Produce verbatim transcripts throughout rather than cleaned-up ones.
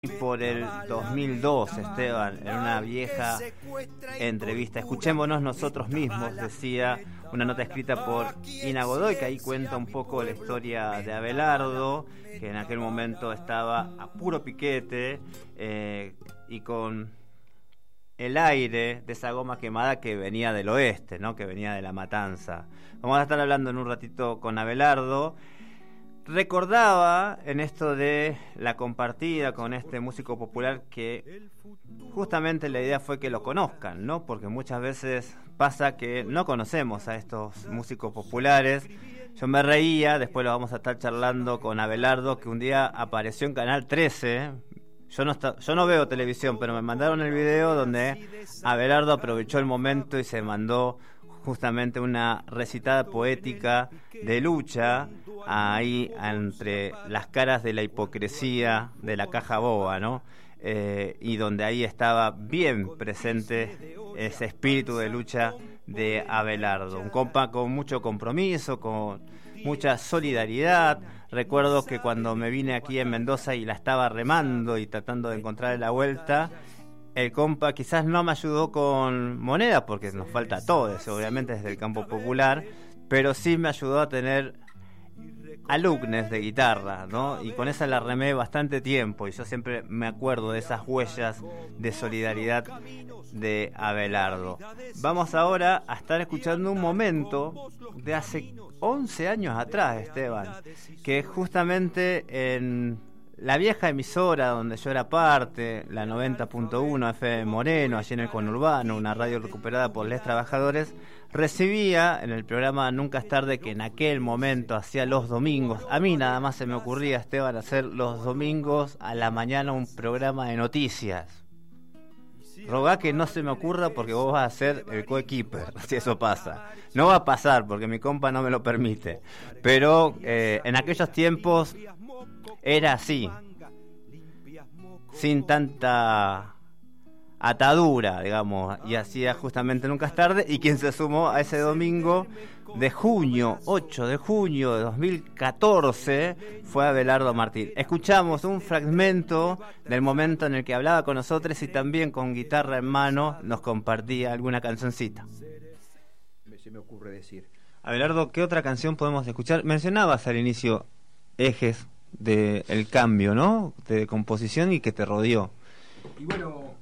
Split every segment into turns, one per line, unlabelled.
Por el dos mil dos, Esteban, en una vieja entrevista. Escuchémonos nosotros mismos, decía una nota escrita por Ina Godoy, que ahí cuenta un poco la historia de Abelardo, que en aquel momento estaba a puro piquete eh, y con el aire de esa goma quemada que venía del oeste, ¿no? Que venía de La Matanza. Vamos a estar hablando en un ratito con Abelardo. Recordaba en esto de la compartida con este músico popular que justamente la idea fue que lo conozcan, ¿no? Porque muchas veces pasa que no conocemos a estos músicos populares. Yo me reía, después lo vamos a estar charlando con Abelardo, que un día apareció en Canal trece. Yo no, está, yo no veo televisión, pero me mandaron el video donde Abelardo aprovechó el momento y se mandó justamente una recitada poética de lucha ahí entre las caras de la hipocresía de la caja boba, ¿no? Eh, y donde ahí estaba bien presente ese espíritu de lucha de Abelardo, un compa con mucho compromiso, con mucha solidaridad. Recuerdo que cuando me vine aquí en Mendoza y la estaba remando y tratando de encontrar la vuelta, el compa quizás no me ayudó con moneda, porque nos falta todo eso, obviamente desde el campo popular, pero sí me ayudó a tener alumnes de guitarra, ¿no? Y con esa la remé bastante tiempo, y yo siempre me acuerdo de esas huellas de solidaridad de Abelardo. Vamos ahora a estar escuchando un momento de hace once años atrás, Esteban, que justamente en la vieja emisora donde yo era parte, la noventa punto uno F M Moreno, allí en el conurbano, una radio recuperada por Les Trabajadores, recibía en el programa Nunca es Tarde, que en aquel momento hacía los domingos. A mí nada más se me ocurría, Esteban, hacer los domingos a la mañana un programa de noticias. Rogá que no se me ocurra, porque vos vas a ser el coequiper, si eso pasa. No va a pasar porque mi compa no me lo permite. Pero eh, en aquellos tiempos era así, sin tanta atadura, digamos, y hacía justamente Nunca es Tarde. Y quien se sumó a ese domingo de junio, ocho de junio de dos mil catorce, fue Abelardo Martín. Escuchamos un fragmento del momento en el que hablaba con nosotros y también con guitarra en mano nos compartía alguna cancioncita.
Se me ocurre decir.
Abelardo, ¿qué otra canción podemos escuchar? Mencionabas al inicio ejes del de cambio, ¿no? De composición y que te rodeó.
Y bueno,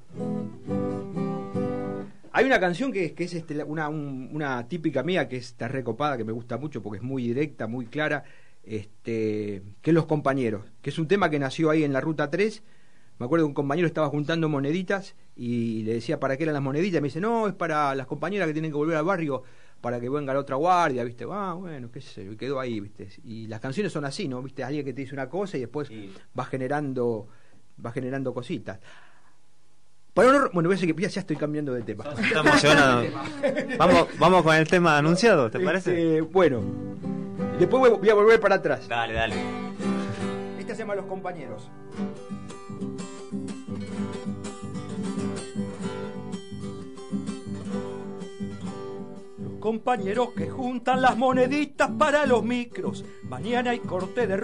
hay una canción que es, que es este, una, un, una típica mía, que está recopada, que me gusta mucho porque es muy directa, muy clara, este, que es Los Compañeros, que es un tema que nació ahí en la Ruta tres. Me acuerdo que un compañero estaba juntando moneditas y le decía para qué eran las moneditas, y me dice, no, es para las compañeras que tienen que volver al barrio para que venga la otra guardia, ¿viste? Ah, bueno, qué sé yo, y quedó ahí, ¿viste? Y las canciones son así, ¿no? ¿Viste? Alguien que te dice una cosa y después sí. va generando va generando cositas. Para no, bueno, voy a decir que ya, ya estoy cambiando de tema.
Está emocionado. vamos, vamos con el tema anunciado, ¿te parece?
Este, bueno, después voy, voy a volver para atrás.
Dale, dale.
Esta se llama Los Compañeros. Compañeros que juntan las moneditas para los micros. Mañana hay corte de